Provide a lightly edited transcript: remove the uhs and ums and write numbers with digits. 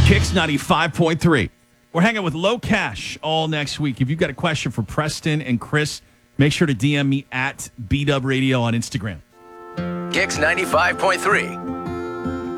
Kicks 95.3. We're hanging with Low Cash all next week. If you've got a question for Preston and Chris, make sure to DM me at BDub Radio on Instagram. Kicks 95.3.